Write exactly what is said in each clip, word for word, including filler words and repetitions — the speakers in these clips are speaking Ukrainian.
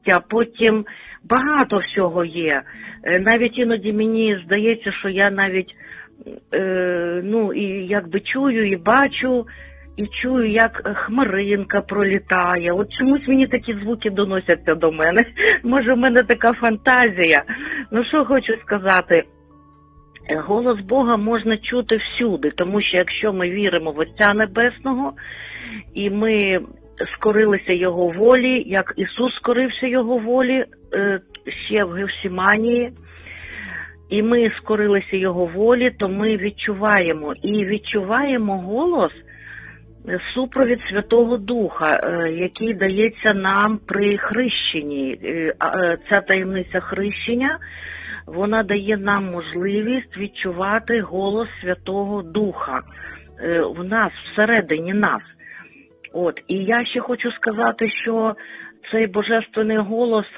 щастя, потім багато всього є. Навіть іноді мені здається, що я навіть е, ну, і якби чую і бачу, і чую, як хмаринка пролітає. От чомусь мені такі звуки доносяться до мене. Може, в мене така фантазія. Ну, що хочу сказати. Голос Бога можна чути всюди, тому що якщо ми віримо в Отця Небесного, і ми скорилися Його волі, як Ісус скорився Його волі ще в Гефсиманії, і ми скорилися Його волі, то ми відчуваємо. І відчуваємо голос, супровід Святого Духа, який дається нам при хрещенні. Ця таємниця хрещення, вона дає нам можливість відчувати голос Святого Духа в нас, всередині нас. От. І я ще хочу сказати, що цей божественний голос,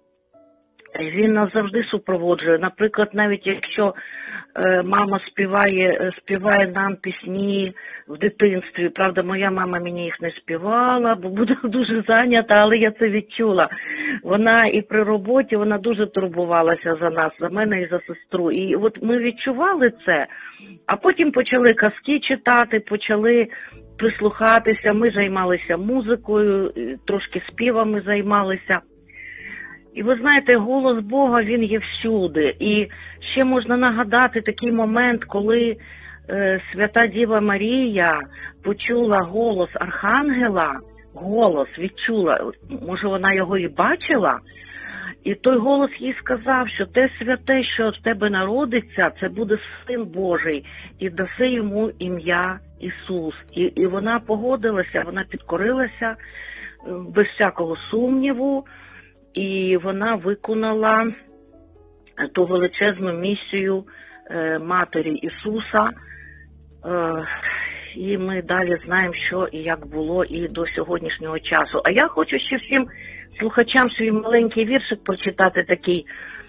він нас завжди супроводжує. Наприклад, навіть якщо мама співає, співає нам пісні в дитинстві, правда, моя мама мені їх не співала, бо була дуже зайнята, але я це відчула. Вона і при роботі, вона дуже турбувалася за нас, за мене і за сестру. І от ми відчували це, а потім почали казки читати, почали прислухатися, ми займалися музикою, трошки співами займалися. І ви знаєте, голос Бога, він є всюди. І ще можна нагадати такий момент, коли е, Свята Діва Марія почула голос Архангела, голос відчула, може вона його і бачила, і той голос їй сказав, що те святе, що в тебе народиться, це буде Син Божий, і даси йому ім'я Ісус. І, і вона погодилася, вона підкорилася без всякого сумніву, і вона виконала ту величезну місію Матері Ісуса. І ми далі знаємо, що і як було і до сьогоднішнього часу. А я хочу ще всім слухачам свій маленький віршик прочитати такий.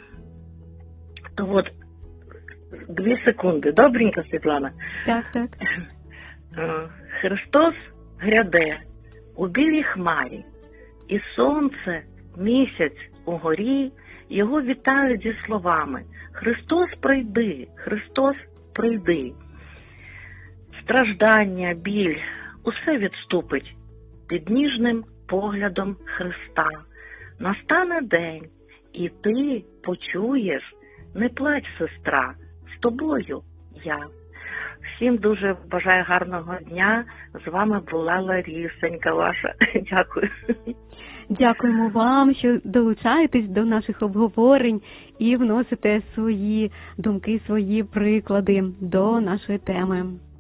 От, дві секунди. Добренько, Світлана? Так, так. Христос гряде у білій хмарі, і сонце, місяць угорі, його вітають зі словами: «Христос, прийди, Христос, прийди». Страждання, біль, усе відступить під ніжним поглядом Христа. Настане день, і ти почуєш: не плач, сестра, з тобою я. Всім дуже бажаю гарного дня. З вами була Ларісенька ваша. Дякую. Дякуємо вам, що долучаєтесь до наших обговорень і вносите свої думки, свої приклади до нашої теми.